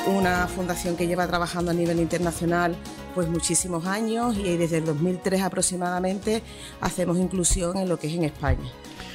una fundación que lleva trabajando a nivel internacional pues muchísimos años, y desde el 2003 aproximadamente hacemos inclusión en lo que es en España.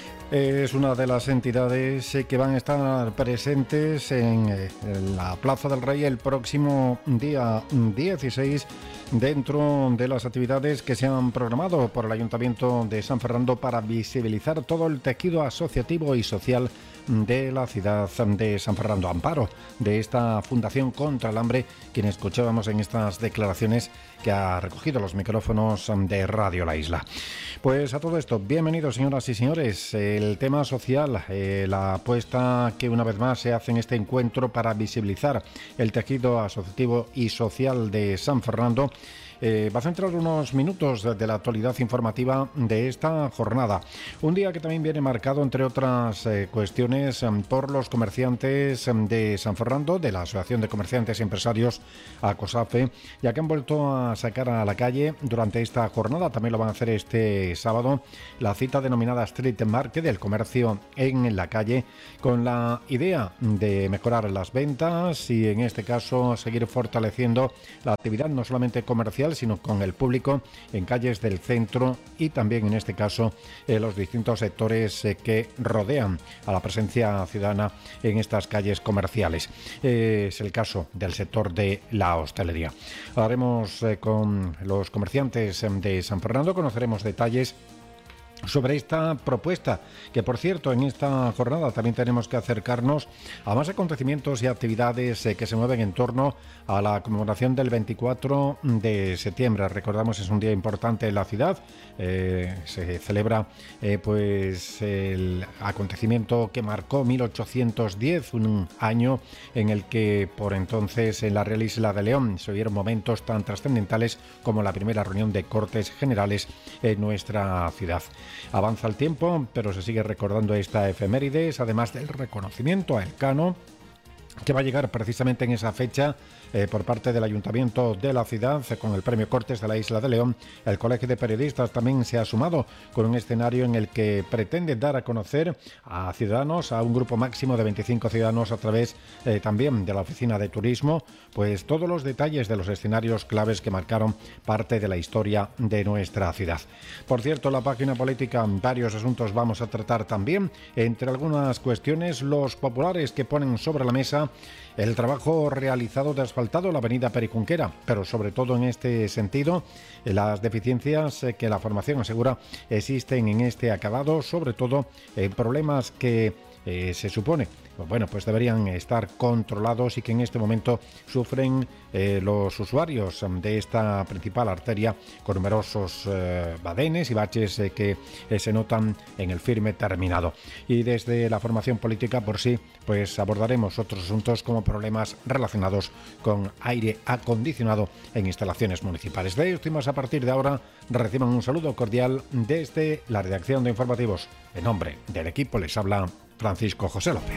Es una de las entidades que van a estar presentes en la Plaza del Rey el próximo día 16, dentro de las actividades que se han programado por el Ayuntamiento de San Fernando para visibilizar todo el tejido asociativo y social de la ciudad de San Fernando. Amparo de esta Fundación contra el Hambre, quien escuchábamos en estas declaraciones que ha recogido los micrófonos de Radio La Isla. Pues a todo esto, bienvenidos señoras y señores. El tema social, la apuesta que una vez más se hace en este encuentro para visibilizar el tejido asociativo y social de San Fernando, va a centrar unos minutos de la actualidad informativa de esta jornada. Un día que también viene marcado, entre otras cuestiones, por los comerciantes de San Fernando, de la Asociación de Comerciantes y Empresarios ACOSAFE, ya que han vuelto a sacar a la calle durante esta jornada. También lo van a hacer este sábado, la cita denominada Street Market, del comercio en la calle, con la idea de mejorar las ventas y, en este caso, seguir fortaleciendo la actividad no solamente comercial, sino con el público en calles del centro y también, en este caso, los distintos sectores que rodean a la presencia ciudadana en estas calles comerciales. Es el caso del sector de la hostelería. Hablaremos con los comerciantes de San Fernando, conoceremos detalles sobre esta propuesta, que por cierto en esta jornada también tenemos que acercarnos a más acontecimientos y actividades que se mueven en torno a la conmemoración del 24 de septiembre. Recordamos, es un día importante en la ciudad, se celebra pues el acontecimiento que marcó 1810, un año en el que por entonces en la Real Isla de León se vieron momentos tan trascendentales como la primera reunión de Cortes Generales en nuestra ciudad. Avanza el tiempo, pero se sigue recordando esta efemérides, además del reconocimiento a Elcano, que va a llegar precisamente en esa fecha por parte del Ayuntamiento de la ciudad, con el Premio Cortes de la Isla de León. El Colegio de Periodistas también se ha sumado con un escenario en el que pretende dar a conocer a ciudadanos, a un grupo máximo de 25 ciudadanos, a través también de la Oficina de Turismo, pues todos los detalles de los escenarios claves que marcaron parte de la historia de nuestra ciudad. Por cierto, la página política, varios asuntos vamos a tratar también, entre algunas cuestiones, los populares que ponen sobre la mesa el trabajo realizado de asfaltado la avenida Pericunquera, pero sobre todo en este sentido, las deficiencias que la formación asegura existen en este acabado, sobre todo problemas que se supone, bueno, pues deberían estar controlados y que en este momento sufren los usuarios de esta principal arteria, con numerosos badenes y baches que se notan en el firme terminado. Y desde la formación política por sí, pues abordaremos otros asuntos como problemas relacionados con aire acondicionado en instalaciones municipales. De esto y más a partir de ahora, reciban un saludo cordial desde la redacción de Informativos. En nombre del equipo les habla Francisco José López.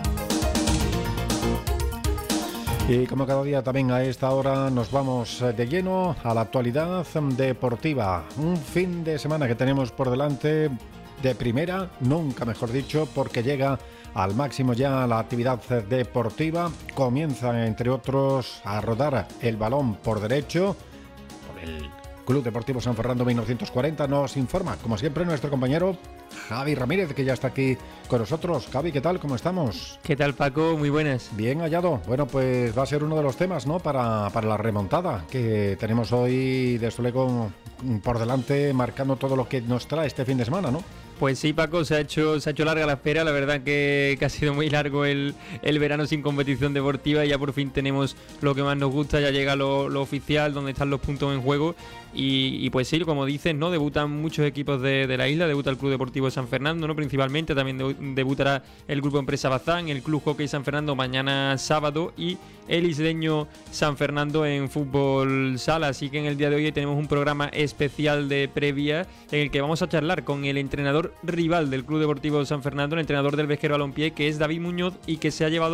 Y como cada día también a esta hora nos vamos de lleno a la actualidad deportiva. Un fin de semana que tenemos por delante de primera, nunca mejor dicho, porque llega al máximo ya la actividad deportiva. Comienza, entre otros, a rodar el balón por derecho por el Club Deportivo San Fernando 1940. Nos informa, como siempre, nuestro compañero Javi Ramírez, que ya está aquí con nosotros. Javi, ¿qué tal? ¿Cómo estamos? ¿Qué tal, Paco? Muy buenas. Bien hallado. Bueno, pues va a ser uno de los temas, ¿no? Para la remontada que tenemos hoy, desde luego, por delante, marcando todo lo que nos trae este fin de semana, ¿no? Pues sí, Paco, se ha hecho larga la espera. La verdad que ha sido muy largo el verano sin competición deportiva, y ya por fin tenemos lo que más nos gusta. Ya llega lo oficial, donde están los puntos en juego. Y pues sí, como dices, ¿no? Debutan muchos equipos de la isla. Debuta el Club Deportivo San Fernando, ¿no? Principalmente. También debutará el Grupo Empresa Bazán, el Club Hockey San Fernando mañana sábado, y el Isleño San Fernando en fútbol sala. Así que en el día de hoy tenemos un programa especial de previa en el que vamos a charlar con el entrenador rival del Club Deportivo San Fernando, el entrenador del Vesquero Balompié, que es David Muñoz, y que se ha llevado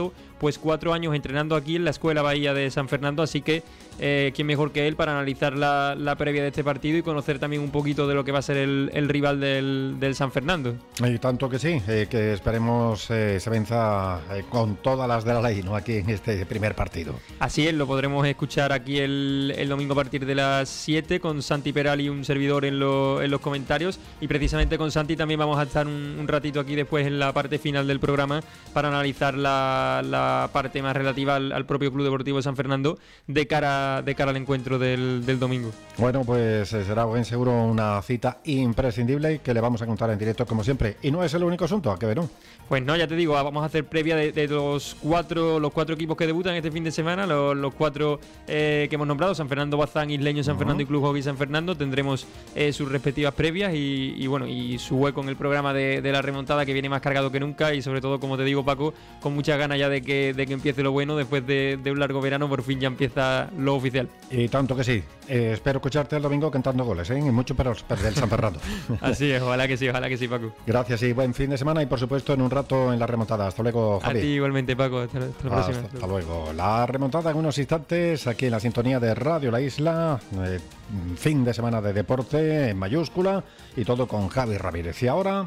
pues 4 años entrenando aquí en la Escuela Bahía de San Fernando, así que quién mejor que él para analizar la previa de este partido y conocer también un poquito de lo que va a ser el rival del San Fernando. Y tanto que sí, que esperemos se venza con todas las de la ley, ¿no?, aquí en este primer partido. Así es, lo podremos escuchar aquí el domingo a partir de las 7 con Santi Peral y un servidor en los comentarios, y precisamente con Santi también vamos a estar un ratito aquí después en la parte final del programa para analizar la parte más relativa al propio Club Deportivo San Fernando de cara al encuentro del domingo. Bueno, pues será buen seguro una cita imprescindible que le vamos a contar en directo como siempre, y no es el único asunto, ¿a qué ver? Pues no, ya te digo, vamos a hacer previa de los cuatro equipos que debutan este fin de semana, los 4 que hemos nombrado: San Fernando, Bazán, Isleño, San Fernando y Club Hockey San Fernando. Tendremos sus respectivas previas y bueno, y su hueco en el programa de la remontada, que viene más cargado que nunca, y sobre todo, como te digo, Paco, con muchas ganas ya de que empiece lo bueno. Después de un largo verano, por fin ya empieza lo oficial. Y tanto que sí. Espero escucharte el domingo cantando goles, y mucho pero del San Fernando. Así es, ojalá que sí, Paco. Gracias y buen fin de semana, y por supuesto en un rato en la remontada. Hasta luego, Javi. A ti igualmente, Paco. Hasta la próxima. Hasta luego. La remontada en unos instantes aquí en la sintonía de Radio La Isla. Fin de semana de deporte en mayúscula, y todo con Javi Ramírez. Y ahora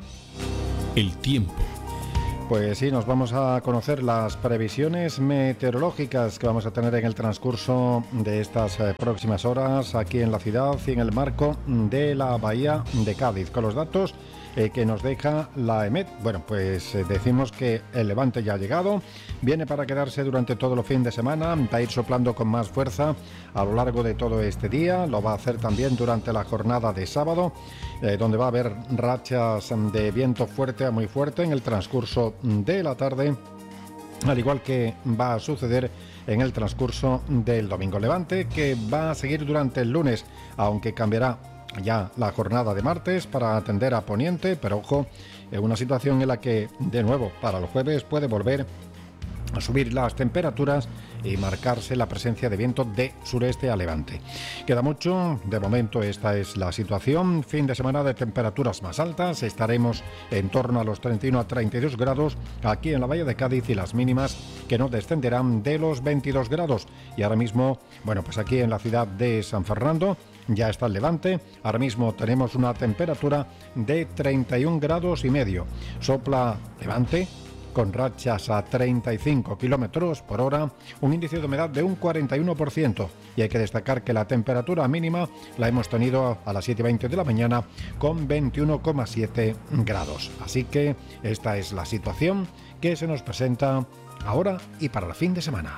el tiempo. Pues sí, nos vamos a conocer las previsiones meteorológicas que vamos a tener en el transcurso de estas próximas horas aquí en la ciudad y en el marco de la Bahía de Cádiz, con los datos que nos deja la EMET. Bueno, pues decimos que el levante ya ha llegado, viene para quedarse durante todo el fin de semana, va a ir soplando con más fuerza a lo largo de todo este día, lo va a hacer también durante la jornada de sábado, donde va a haber rachas de viento fuerte a muy fuerte en el transcurso de la tarde, al igual que va a suceder en el transcurso del domingo. Levante que va a seguir durante el lunes, aunque cambiará ya la jornada de martes para atender a poniente, pero ojo, en una situación en la que de nuevo para el jueves puede volver a subir las temperaturas y marcarse la presencia de viento de sureste a levante. Queda mucho, de momento esta es la situación. Fin de semana de temperaturas más altas, estaremos en torno a los 31 a 32 grados aquí en la Bahía de Cádiz, y las mínimas que no descenderán de los 22 grados. Y ahora mismo, bueno, pues aquí en la ciudad de San Fernando ya está el levante. Ahora mismo tenemos una temperatura de 31 grados y medio. Sopla levante con rachas a 35 kilómetros por hora, un índice de humedad de un 41%. Y hay que destacar que la temperatura mínima la hemos tenido a las 7:20 de la mañana con 21,7 grados. Así que esta es la situación que se nos presenta ahora y para el fin de semana.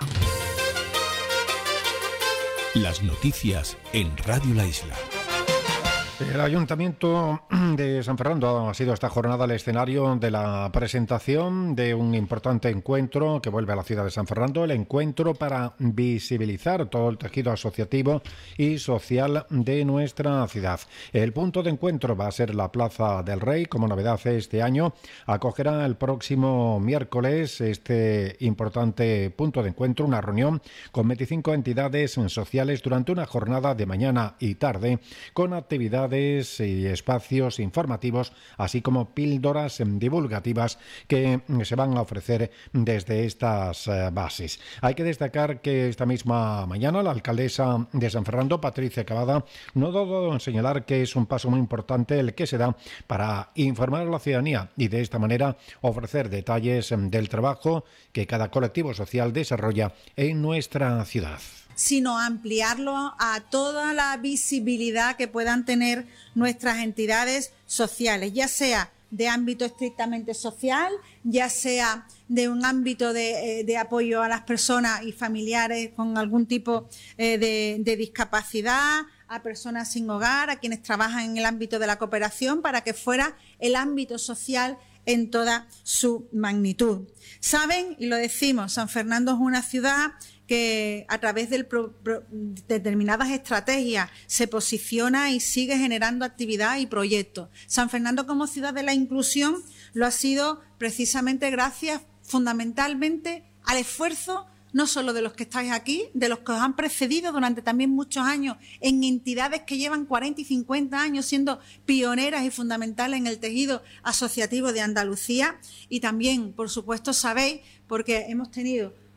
Las noticias en Radio La Isla. El Ayuntamiento de San Fernando ha sido esta jornada el escenario de la presentación de un importante encuentro que vuelve a la ciudad de San Fernando, el encuentro para visibilizar todo el tejido asociativo y social de nuestra ciudad. El punto de encuentro va a ser la Plaza del Rey. Como novedad este año, acogerá el próximo miércoles este importante punto de encuentro, una reunión con 25 entidades sociales durante una jornada de mañana y tarde, con actividades y espacios informativos, así como píldoras divulgativas que se van a ofrecer desde estas bases. Hay que destacar que esta misma mañana la alcaldesa de San Fernando, Patricia Cavada, no dudó en señalar que es un paso muy importante el que se da para informar a la ciudadanía y de esta manera ofrecer detalles del trabajo que cada colectivo social desarrolla en nuestra ciudad, sino ampliarlo a toda la visibilidad que puedan tener nuestras entidades sociales, ya sea de ámbito estrictamente social, ya sea de un ámbito de apoyo a las personas y familiares con algún tipo de discapacidad, a personas sin hogar, a quienes trabajan en el ámbito de la cooperación, para que fuera el ámbito social en toda su magnitud. Saben, y lo decimos, San Fernando es una ciudad que a través de determinadas estrategias se posiciona y sigue generando actividad y proyectos. San Fernando, como ciudad de la inclusión, lo ha sido precisamente gracias fundamentalmente al esfuerzo no solo de los que estáis aquí, de los que os han precedido durante también muchos años en entidades que llevan 40 y 50 años siendo pioneras y fundamentales en el tejido asociativo de Andalucía. Y también, por supuesto, sabéis, porque hemos tenido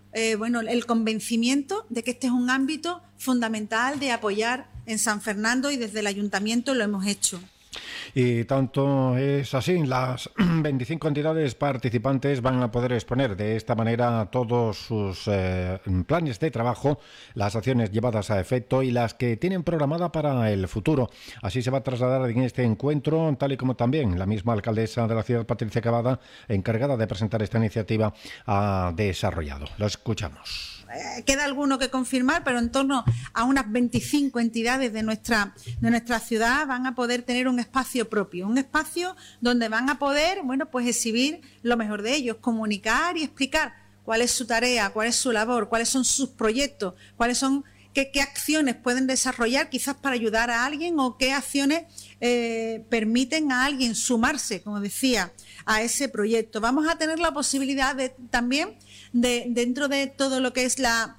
el convencimiento de que este es un ámbito fundamental de apoyar en San Fernando, y desde el Ayuntamiento lo hemos hecho. Y tanto es así, las 25 entidades participantes van a poder exponer de esta manera todos sus planes de trabajo, las acciones llevadas a efecto y las que tienen programada para el futuro. Así se va a trasladar en este encuentro, tal y como también la misma alcaldesa de la ciudad, Patricia Cavada, encargada de presentar esta iniciativa, ha desarrollado. Lo escuchamos. Queda alguno que confirmar, pero en torno a unas 25 entidades de nuestra ciudad van a poder tener un espacio propio, un espacio donde van a poder, exhibir lo mejor de ellos, comunicar y explicar cuál es su tarea, cuál es su labor, cuáles son sus proyectos, qué acciones pueden desarrollar quizás para ayudar a alguien, o qué acciones permiten a alguien sumarse, como decía, a ese proyecto. Vamos a tener la posibilidad también dentro de todo lo que es la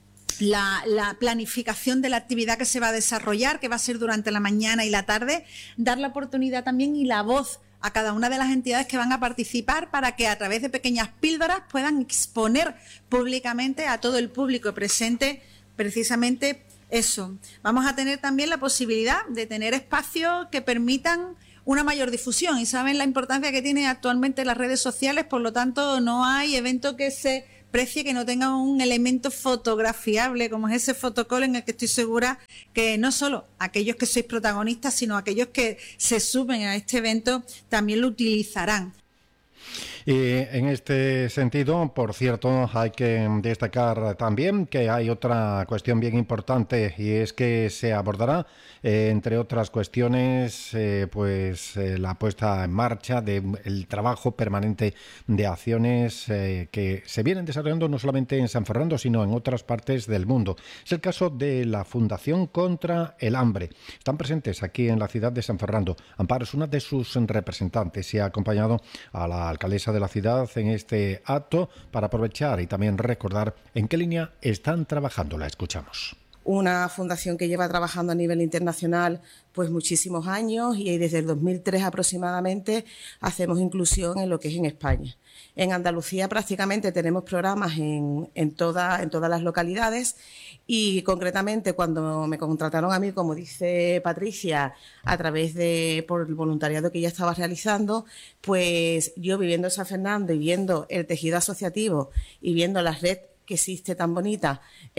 planificación de la actividad que se va a desarrollar, que va a ser durante la mañana y la tarde, dar la oportunidad también y la voz a cada una de las entidades que van a participar, para que a través de pequeñas píldoras puedan exponer públicamente a todo el público presente precisamente eso. Vamos a tener también la posibilidad de tener espacios que permitan una mayor difusión, y saben la importancia que tienen actualmente las redes sociales, por lo tanto no hay evento que se precie que no tenga un elemento fotografiable como es ese fotocall, en el que estoy segura que no solo aquellos que sois protagonistas, sino aquellos que se suben a este evento también lo utilizarán. Y en este sentido, por cierto, hay que destacar también que hay otra cuestión bien importante, y es que se abordará, entre otras cuestiones, la puesta en marcha del trabajo permanente de acciones que se vienen desarrollando no solamente en San Fernando, sino en otras partes del mundo. Es el caso de la Fundación contra el Hambre. Están presentes aquí en la ciudad de San Fernando. Amparo es una de sus representantes y ha acompañado a la alcaldesa de la ciudad en este acto para aprovechar y también recordar en qué línea están trabajando. La escuchamos. Una fundación que lleva trabajando a nivel internacional pues muchísimos años, y desde el 2003 aproximadamente hacemos inclusión en lo que es en España. En Andalucía prácticamente tenemos programas en todas las localidades, y concretamente cuando me contrataron a mí, como dice Patricia, a través por el voluntariado que ella estaba realizando, pues yo viviendo en San Fernando y viendo el tejido asociativo y viendo la red que existe tan bonita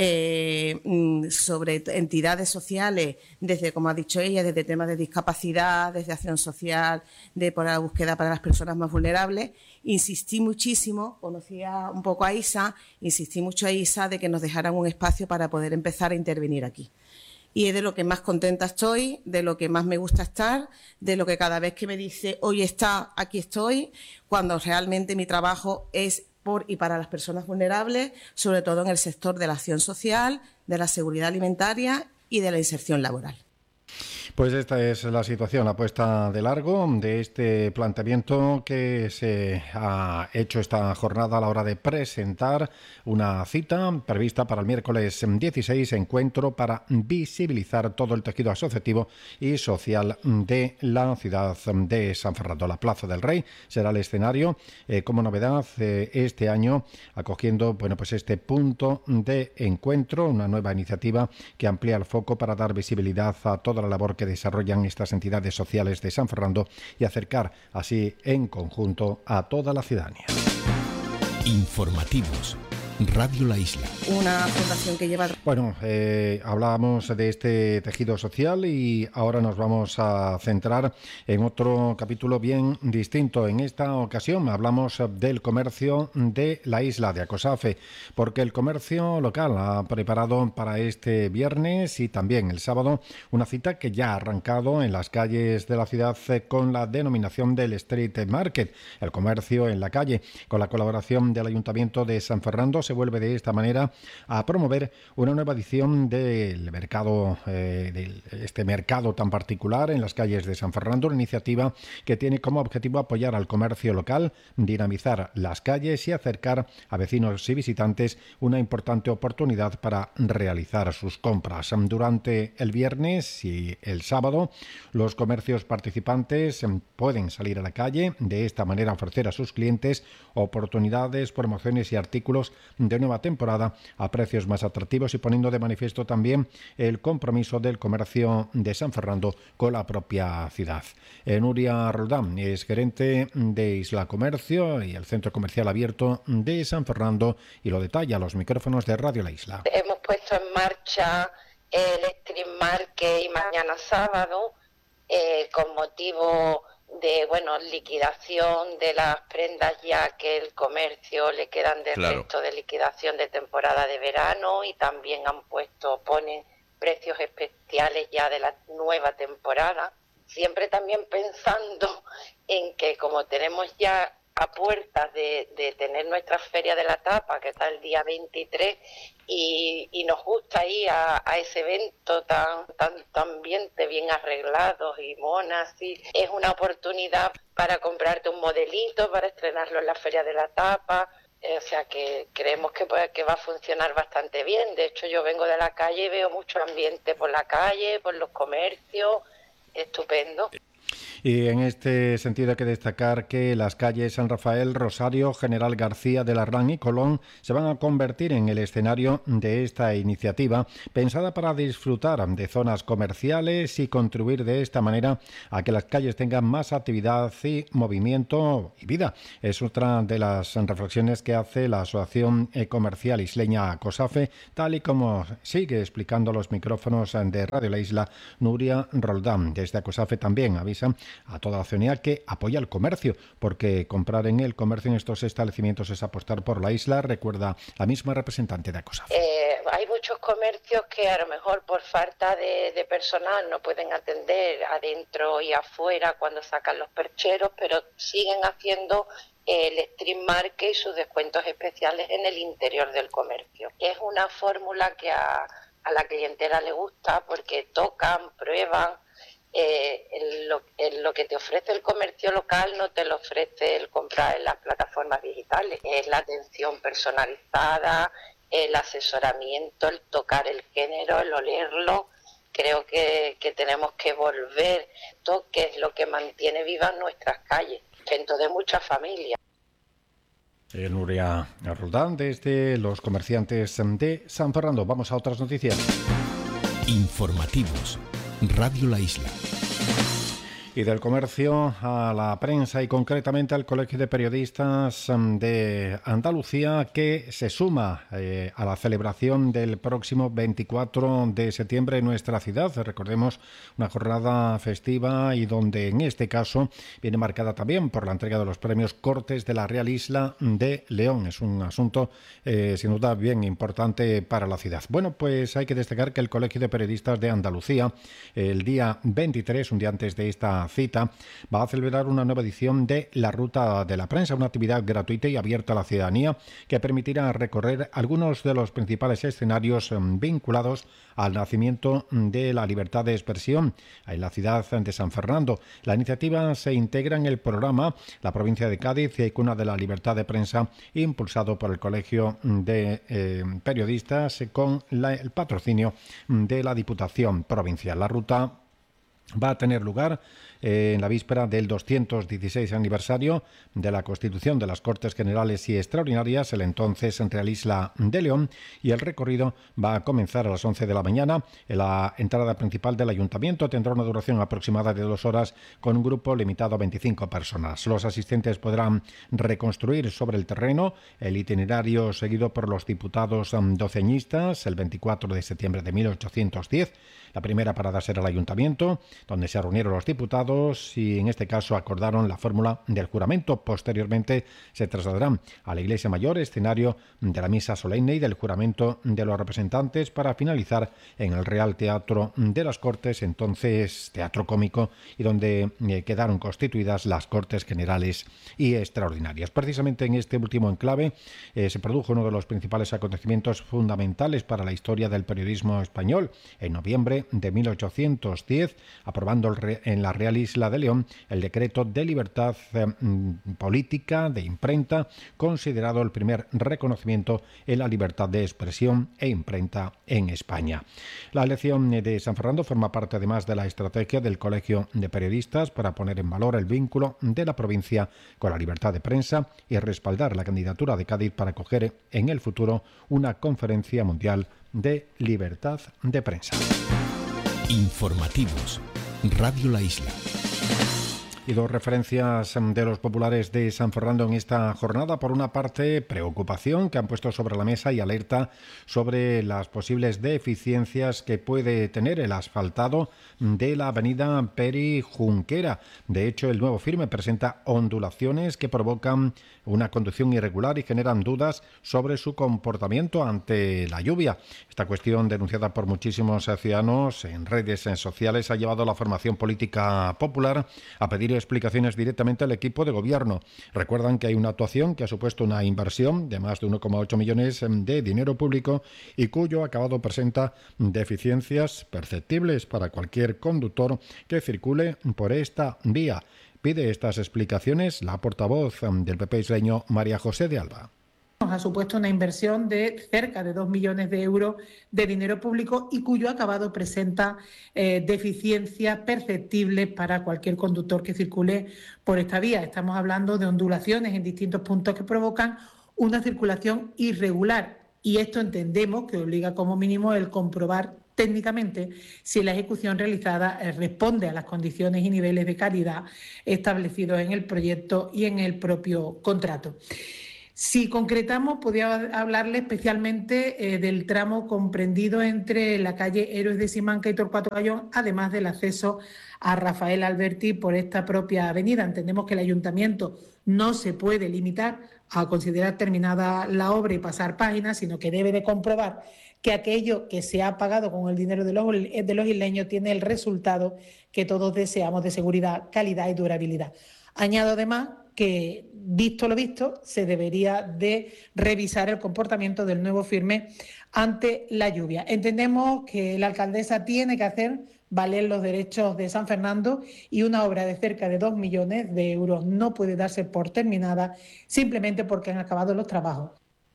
sobre entidades sociales, desde, como ha dicho ella, desde temas de discapacidad, desde acción social, por la búsqueda para las personas más vulnerables. Insistí muchísimo, conocía un poco a Isa, insistí mucho a Isa de que nos dejaran un espacio para poder empezar a intervenir aquí. Y es de lo que más contenta estoy, de lo que más me gusta estar, de lo que cada vez que me dice hoy está, aquí estoy, cuando realmente mi trabajo es por y para las personas vulnerables, sobre todo en el sector de la acción social, de la seguridad alimentaria y de la inserción laboral. Pues esta es la situación, la puesta de largo de este planteamiento que se ha hecho esta jornada a la hora de presentar una cita prevista para el miércoles 16, encuentro para visibilizar todo el tejido asociativo y social de la ciudad de San Fernando. La Plaza del Rey será el escenario, como novedad este año, acogiendo este punto de encuentro, una nueva iniciativa que amplía el foco para dar visibilidad a toda la labor que desarrollan estas entidades sociales de San Fernando y acercar así en conjunto a toda la ciudadanía. Informativos. Radio La Isla. Una fundación que lleva... Hablábamos de este tejido social y ahora nos vamos a centrar en otro capítulo bien distinto. En esta ocasión hablamos del comercio de la isla de Acosafe, porque el comercio local ha preparado para este viernes y también el sábado una cita que ya ha arrancado en las calles de la ciudad con la denominación del Street Market, el comercio en la calle. Con la colaboración del Ayuntamiento de San Fernando se vuelve de esta manera a promover una nueva edición del mercado, de este mercado tan particular en las calles de San Fernando, una iniciativa que tiene como objetivo apoyar al comercio local, dinamizar las calles y acercar a vecinos y visitantes una importante oportunidad para realizar sus compras. Durante el viernes y el sábado, los comercios participantes pueden salir a la calle, de esta manera ofrecer a sus clientes oportunidades, promociones y artículos de nueva temporada a precios más atractivos y poniendo de manifiesto también el compromiso del comercio de San Fernando con la propia ciudad. Nuria Roldán es gerente de Isla Comercio y el centro comercial abierto de San Fernando y lo detalla a los micrófonos de Radio La Isla. Hemos puesto en marcha el Street Market y mañana sábado con motivo de liquidación de las prendas ya que el comercio le quedan de resto de liquidación de temporada de verano, y también ponen precios especiales ya de la nueva temporada, siempre también pensando en que como tenemos ya a puertas de tener nuestra Feria de la Tapa, que está el día 23, y nos gusta ir a ese evento tan bien arreglados y monas, y es una oportunidad para comprarte un modelito, para estrenarlo en la Feria de la Tapa. O sea que creemos que va a funcionar bastante bien. De hecho, yo vengo de la calle y veo mucho ambiente por la calle, por los comercios, estupendo. Y en este sentido hay que destacar que las calles San Rafael, Rosario, General García de Larrán y Colón se van a convertir en el escenario de esta iniciativa, pensada para disfrutar de zonas comerciales y contribuir de esta manera a que las calles tengan más actividad y movimiento y vida. Es otra de las reflexiones que hace la Asociación Comercial Isleña COSAFE, tal y como sigue explicando los micrófonos de Radio La Isla Nuria Roldán. Desde COSAFE también avisan a toda la ciudadanía que apoya el comercio, porque comprar en el comercio en estos establecimientos es apostar por la isla, recuerda la misma representante de ACOSAF. Hay muchos comercios que a lo mejor por falta de personal no pueden atender adentro y afuera cuando sacan los percheros, pero siguen haciendo el Street Market y sus descuentos especiales en el interior del comercio. Es una fórmula que a la clientela le gusta porque tocan, prueban. Lo que te ofrece el comercio local no te lo ofrece el comprar en las plataformas digitales. Es la atención personalizada, el asesoramiento, el tocar el género, el olerlo. Creo que tenemos que volver, que es lo que mantiene vivas nuestras calles, dentro de muchas familias. Nuria Roldán, desde los comerciantes de San Fernando. Vamos a otras noticias. Informativos. Radio La Isla. Y del comercio a la prensa y concretamente al Colegio de Periodistas de Andalucía, que se suma a la celebración del próximo 24 de septiembre en nuestra ciudad. Recordemos, una jornada festiva y donde en este caso viene marcada también por la entrega de los premios Cortes de la Real Isla de León. Es un asunto sin duda bien importante para la ciudad. Bueno, pues hay que destacar que el Colegio de Periodistas de Andalucía, el día 23, un día antes de esta cita, va a celebrar una nueva edición de La Ruta de la Prensa, una actividad gratuita y abierta a la ciudadanía que permitirá recorrer algunos de los principales escenarios vinculados al nacimiento de la libertad de expresión en la ciudad de San Fernando. La iniciativa se integra en el programa La Provincia de Cádiz, cuna de la libertad de prensa, impulsado por el Colegio de Periodistas con el patrocinio de la Diputación Provincial. La ruta va a tener lugar en la víspera del 216 aniversario de la Constitución de las Cortes Generales y Extraordinarias, el entonces Real Isla de León, y el recorrido va a comenzar a las 11 de la mañana. En la entrada principal del Ayuntamiento tendrá una duración aproximada de 2 horas con un grupo limitado a 25 personas. Los asistentes podrán reconstruir sobre el terreno el itinerario seguido por los diputados doceñistas el 24 de septiembre de 1810. La primera parada será el Ayuntamiento, donde se reunieron los diputados y en este caso acordaron la fórmula del juramento. Posteriormente se trasladarán a la Iglesia Mayor, escenario de la misa solemne y del juramento de los representantes, para finalizar en el Real Teatro de las Cortes, entonces Teatro Cómico, y donde quedaron constituidas las Cortes Generales y Extraordinarias. Precisamente en este último enclave se produjo uno de los principales acontecimientos fundamentales para la historia del periodismo español. En noviembre de 1810, aprobando en la Real la Isla de León el decreto de libertad política de imprenta, considerado el primer reconocimiento en la libertad de expresión e imprenta en España. La elección de San Fernando forma parte además de la estrategia del Colegio de Periodistas para poner en valor el vínculo de la provincia con la libertad de prensa y respaldar la candidatura de Cádiz para acoger en el futuro una conferencia mundial de libertad de prensa. Informativos. Radio La Isla. Y dos referencias de los populares de San Fernando en esta jornada. Por una parte, preocupación que han puesto sobre la mesa y alerta sobre las posibles deficiencias que puede tener el asfaltado de la avenida Peri Junquera. De hecho, el nuevo firme presenta ondulaciones que provocan una conducción irregular y generan dudas sobre su comportamiento ante la lluvia. Esta cuestión, denunciada por muchísimos ciudadanos en redes sociales, ha llevado a la formación política popular a pedir explicaciones directamente al equipo de gobierno. Recuerdan que hay una actuación que ha supuesto una inversión de más de 1,8 millones de dinero público y cuyo acabado presenta deficiencias perceptibles para cualquier conductor que circule por esta vía. Pide estas explicaciones la portavoz del PP isleño, María José de Alba. Ha supuesto una inversión de cerca de 2 millones de euros de dinero público y cuyo acabado presenta deficiencias perceptibles para cualquier conductor que circule por esta vía. Estamos hablando de ondulaciones en distintos puntos que provocan una circulación irregular y esto entendemos que obliga como mínimo el comprobar técnicamente si la ejecución realizada responde a las condiciones y niveles de calidad establecidos en el proyecto y en el propio contrato. Si concretamos, podría hablarle especialmente del tramo comprendido entre la calle Héroes de Simanca y Torcuato Gallón, además del acceso a Rafael Alberti por esta propia avenida. Entendemos que el ayuntamiento no se puede limitar a considerar terminada la obra y pasar páginas, sino que debe de comprobar que aquello que se ha pagado con el dinero de los isleños tiene el resultado que todos deseamos de seguridad, calidad y durabilidad. Añado además que, visto lo visto, se debería de revisar el comportamiento del nuevo firme ante la lluvia. Entendemos que la alcaldesa tiene que hacer valer los derechos de San Fernando y una obra de cerca de 2 millones de euros no puede darse por terminada simplemente porque han acabado los trabajos.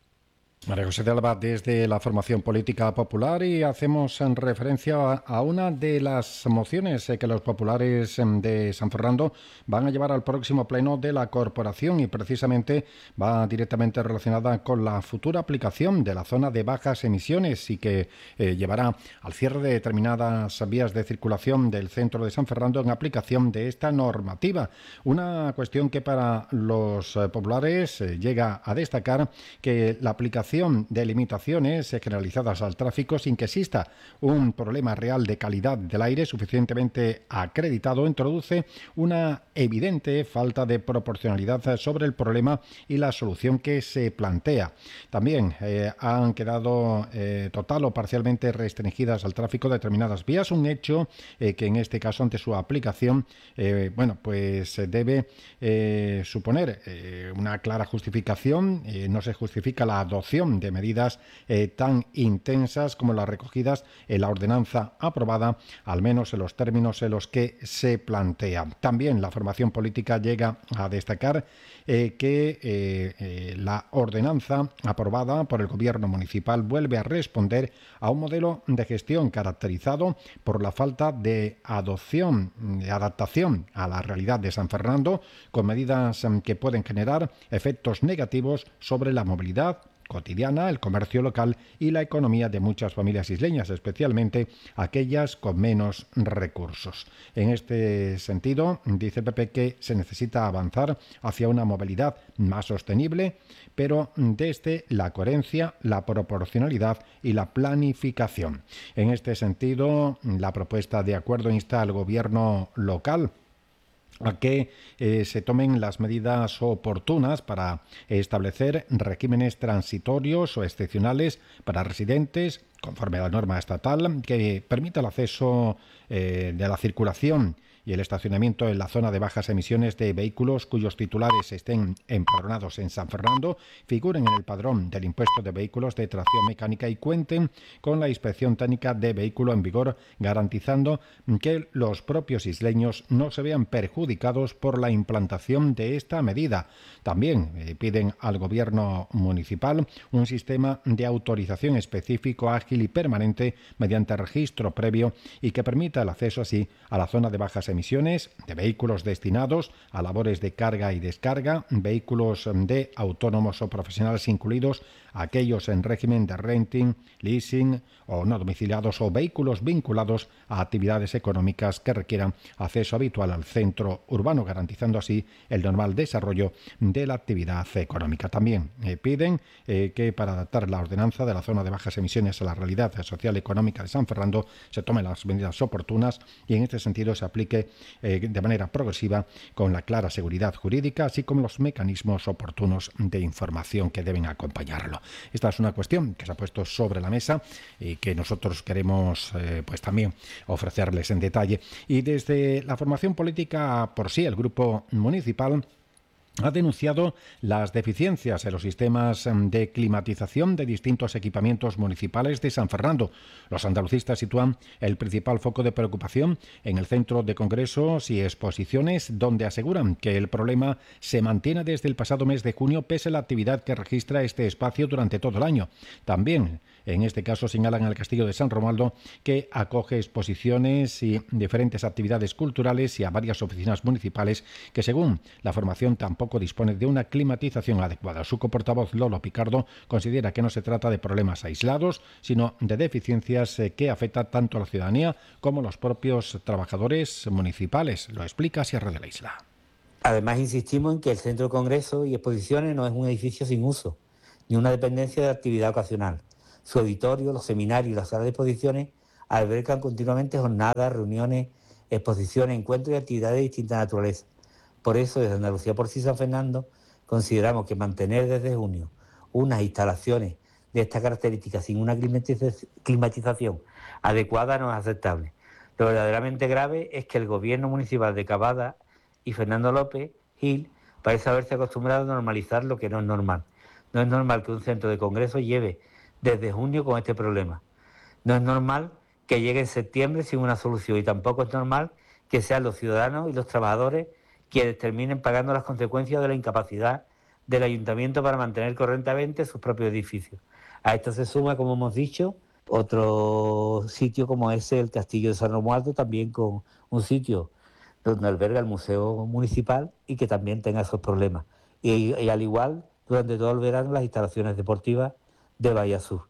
María José de Alba desde la formación política popular, y hacemos referencia a una de las mociones que los populares de San Fernando van a llevar al próximo pleno de la corporación y precisamente va directamente relacionada con la futura aplicación de la zona de bajas emisiones y que llevará al cierre de determinadas vías de circulación del centro de San Fernando en aplicación de esta normativa. Una cuestión que para los populares llega a destacar que la aplicación de limitaciones generalizadas al tráfico sin que exista un problema real de calidad del aire suficientemente acreditado introduce una evidente falta de proporcionalidad sobre el problema y la solución que se plantea. También han quedado total o parcialmente restringidas al tráfico determinadas vías, un hecho que en este caso ante su aplicación debe suponer una clara justificación. No se justifica la adopción de medidas tan intensas como las recogidas en la ordenanza aprobada, al menos en los términos en los que se plantea. También la formación política llega a destacar que la ordenanza aprobada por el gobierno municipal vuelve a responder a un modelo de gestión caracterizado por la falta de adaptación a la realidad de San Fernando, con medidas que pueden generar efectos negativos sobre la movilidad cotidiana, el comercio local y la economía de muchas familias isleñas, especialmente aquellas con menos recursos. En este sentido, dice el PP que se necesita avanzar hacia una movilidad más sostenible, pero desde la coherencia, la proporcionalidad y la planificación. En este sentido, la propuesta de acuerdo insta al gobierno local a que se tomen las medidas oportunas para establecer regímenes transitorios o excepcionales para residentes, conforme a la norma estatal, que permita el acceso de la circulación y el estacionamiento en la zona de bajas emisiones de vehículos cuyos titulares estén empadronados en San Fernando figuren en el padrón del impuesto de vehículos de tracción mecánica y cuenten con la inspección técnica de vehículo en vigor, garantizando que los propios isleños no se vean perjudicados por la implantación de esta medida. También piden al Gobierno municipal un sistema de autorización específico, ágil y permanente mediante registro previo y que permita el acceso así a la zona de bajas emisiones de vehículos destinados a labores de carga y descarga, vehículos de autónomos o profesionales incluidos, aquellos en régimen de renting, leasing o no domiciliados o vehículos vinculados a actividades económicas que requieran acceso habitual al centro urbano, garantizando así el normal desarrollo de la actividad económica. También piden que para adaptar la ordenanza de la zona de bajas emisiones a la realidad social y económica de San Fernando se tomen las medidas oportunas y en este sentido se aplique de manera progresiva con la clara seguridad jurídica, así como los mecanismos oportunos de información que deben acompañarlo. Esta es una cuestión que se ha puesto sobre la mesa y que nosotros queremos pues también ofrecerles en detalle. Y desde la formación política por sí, el grupo municipal ha denunciado las deficiencias en los sistemas de climatización de distintos equipamientos municipales de San Fernando. Los andalucistas sitúan el principal foco de preocupación en el centro de congresos y exposiciones, donde aseguran que el problema se mantiene desde el pasado mes de junio, pese a la actividad que registra este espacio durante todo el año. También, en este caso, señalan al Castillo de San Romualdo, que acoge exposiciones y diferentes actividades culturales, y a varias oficinas municipales que, según la formación, tampoco dispone de una climatización adecuada. Su coportavoz, Lolo Picardo, considera que no se trata de problemas aislados, sino de deficiencias que afectan tanto a la ciudadanía como a los propios trabajadores municipales. Lo explica Sierra de la Isla. Además, insistimos en que el Centro de Congresos y Exposiciones no es un edificio sin uso, ni una dependencia de actividad ocasional. Su auditorio, los seminarios y las salas de exposiciones albergan continuamente jornadas, reuniones, exposiciones, encuentros y actividades de distinta naturaleza. Por eso, desde Andalucía por sí San Fernando, consideramos que mantener desde junio unas instalaciones de estas características sin una climatización adecuada no es aceptable. Lo verdaderamente grave es que el Gobierno municipal de Cavada y Fernando López Gil parece haberse acostumbrado a normalizar lo que no es normal. No es normal que un centro de congresos lleve desde junio con este problema. No es normal que llegue en septiembre sin una solución y tampoco es normal que sean los ciudadanos y los trabajadores quienes terminen pagando las consecuencias de la incapacidad del ayuntamiento para mantener correctamente sus propios edificios. A esto se suma, como hemos dicho, otro sitio como es el Castillo de San Romualdo, también con un sitio donde alberga el Museo Municipal y que también tenga esos problemas. Y al igual, durante todo el verano, las instalaciones deportivas de Bahía Sur.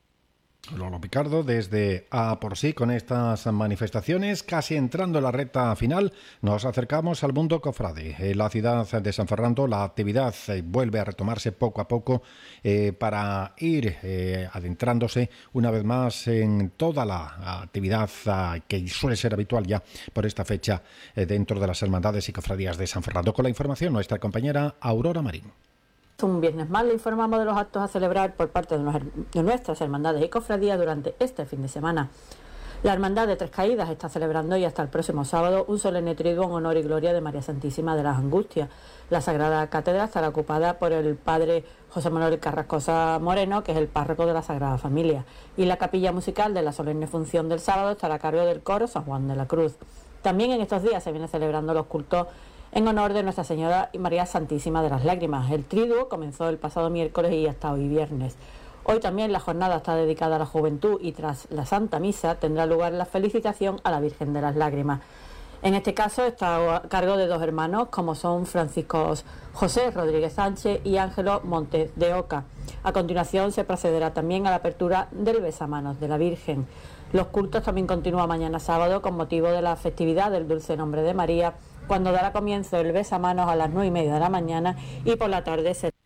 Lolo Picardo desde A por sí con estas manifestaciones. Casi entrando en la recta final, nos acercamos al mundo cofrade. En la ciudad de San Fernando la actividad vuelve a retomarse poco a poco para ir adentrándose una vez más en toda la actividad que suele ser habitual ya por esta fecha dentro de las hermandades y cofradías de San Fernando. Con la información, nuestra compañera Aurora Marín. Un viernes más le informamos de los actos a celebrar por parte de nuestras hermandades y cofradías durante este fin de semana. La Hermandad de Tres Caídas está celebrando y hasta el próximo sábado un solemne triduo en honor y gloria de María Santísima de las Angustias. La Sagrada Cátedra estará ocupada por el padre José Manuel Carrascosa Moreno, que es el párroco de la Sagrada Familia, y la capilla musical de la solemne función del sábado estará a cargo del coro San Juan de la Cruz. También en estos días se viene celebrando los cultos en honor de Nuestra Señora y María Santísima de las Lágrimas. El triduo comenzó el pasado miércoles y hasta hoy viernes. Hoy también la jornada está dedicada a la juventud y tras la Santa Misa tendrá lugar la felicitación a la Virgen de las Lágrimas. En este caso está a cargo de dos hermanos como son Francisco José Rodríguez Sánchez y Ángelo Montes de Oca. A continuación se procederá también a la apertura del besamanos de la Virgen. Los cultos también continúan mañana sábado con motivo de la festividad del Dulce Nombre de María, cuando dará comienzo el besamanos a las 9:30 de la mañana y por la tarde se...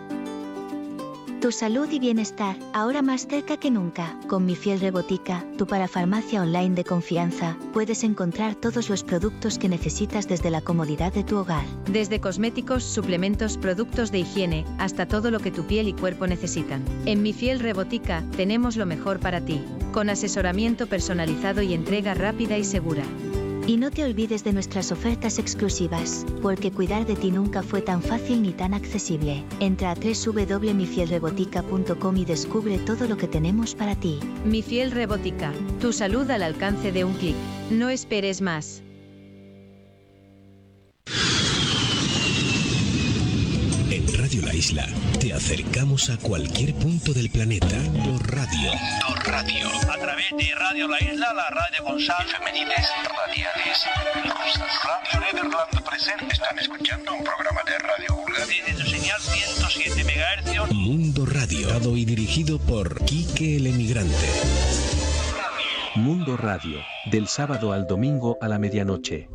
Tu salud y bienestar, ahora más cerca que nunca. Con Mi Fiel Rebotica, tu parafarmacia online de confianza, puedes encontrar todos los productos que necesitas desde la comodidad de tu hogar. Desde cosméticos, suplementos, productos de higiene, hasta todo lo que tu piel y cuerpo necesitan. En Mi Fiel Rebotica, tenemos lo mejor para ti, con asesoramiento personalizado y entrega rápida y segura. Y no te olvides de nuestras ofertas exclusivas, porque cuidar de ti nunca fue tan fácil ni tan accesible. Entra a www.mifielrebotica.com y descubre todo lo que tenemos para ti. Mi Fiel Rebotica, tu salud al alcance de un clic. No esperes más. En Radio La Isla te acercamos a cualquier punto del planeta. Radio. A través de Radio La Isla, la radio con sal femeniles radiales rusas. Radio Nederland presente. Están escuchando un programa de Radio Vulgar desde su señal 107 MHz. Mundo Radio, dado y dirigido por Quique el Emigrante. Mundo Radio, del sábado al domingo a la medianoche.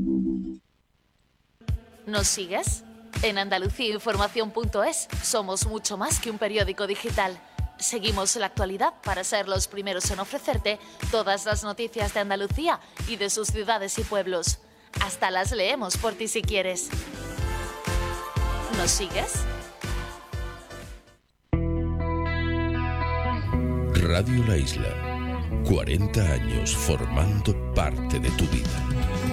¿Nos sigues? En andaluciainformación.es somos mucho más que un periódico digital. Seguimos la actualidad para ser los primeros en ofrecerte todas las noticias de Andalucía y de sus ciudades y pueblos. Hasta las leemos por ti si quieres. ¿Nos sigues? Radio La Isla, 40 años formando parte de tu vida.